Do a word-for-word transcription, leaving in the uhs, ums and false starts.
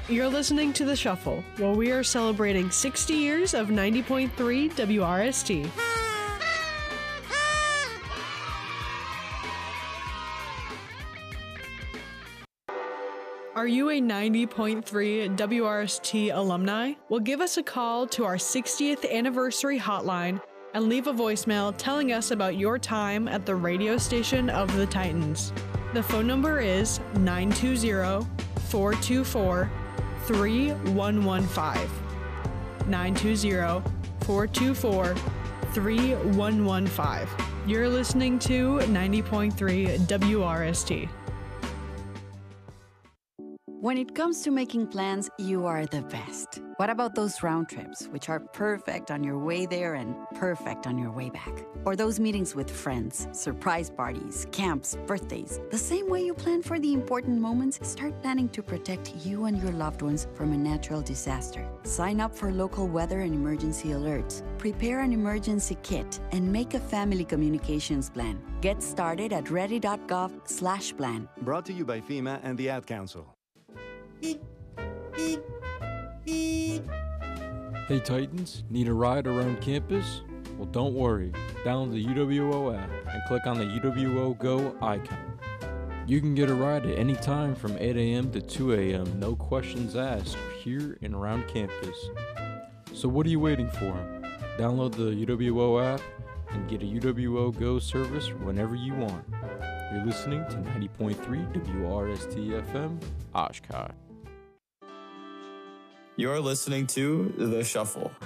You're listening to The Shuffle, where we are celebrating sixty years of ninety point three W R S T. Are you a ninety point three W R S T alumni? Well, give us a call to our sixtieth anniversary hotline and leave a voicemail telling us about your time at the radio station of the Titans. The phone number is nine two zero, four two four, three one one five. nine two zero, four two four, three one one five. You're listening to ninety point three W R S T. When it comes to making plans, you are the best. What about those round trips, which are perfect on your way there and perfect on your way back? Or those meetings with friends, surprise parties, camps, birthdays. The same way you plan for the important moments, start planning to protect you and your loved ones from a natural disaster. Sign up for local weather and emergency alerts. Prepare an emergency kit and make a family communications plan. Get started at ready.gov slash plan. Brought to you by FEMA and the Ad Council. Hey Titans, need a ride around campus? Well, don't worry. Download the U W O app and click on the U W O Go icon. You can get a ride at any time from eight a.m. to two a.m. No questions asked here and around campus. So what are you waiting for? Download the U W O app and get a U W O Go service whenever you want. You're listening to ninety point three W R S T F M, Oshkosh. You're listening to The Shuffle.